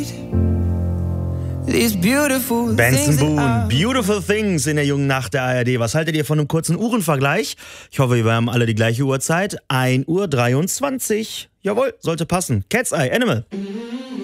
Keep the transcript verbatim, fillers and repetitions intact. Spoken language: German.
Benson Boone, Beautiful Things in der jungen Nacht der A R D. Was haltet ihr von einem kurzen Uhrenvergleich? Ich hoffe, wir haben alle die gleiche Uhrzeit. ein Uhr dreiundzwanzig. Jawohl, sollte passen. Cat's Eye, Animal.